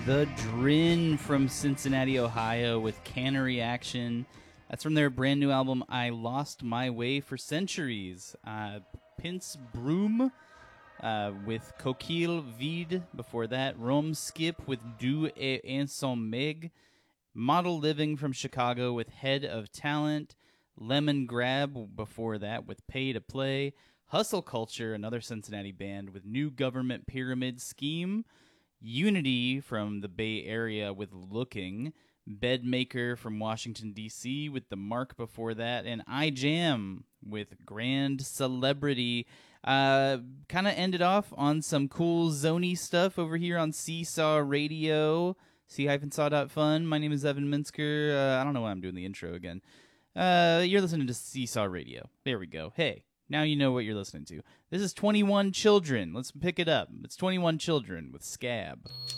The Drin from Cincinnati, Ohio with Cannery Action. That's from their brand new album, I Lost My Way for Centuries. Pince Broom with Coquille Vide. Before that, Rome Skip with Du et Insommeg. Model Living from Chicago with Head of Talent. Lemon Grab before that with Pay to Play. Hustle Culture, another Cincinnati band with New Government Pyramid Scheme. Unity from the Bay Area with Looking. Bedmaker from Washington, D.C. with The Mark before that. And I Jam with Grand Celebrity. Kind of ended off on some cool zony stuff over here on Seesaw Radio. C-saw.fun. My name is Evan Minsker. I don't know why I'm doing the intro again. You're listening to Seesaw Radio. There we go. Hey, now you know what you're listening to. This is 21 Children. Let's pick it up. It's 21 Children with Scab.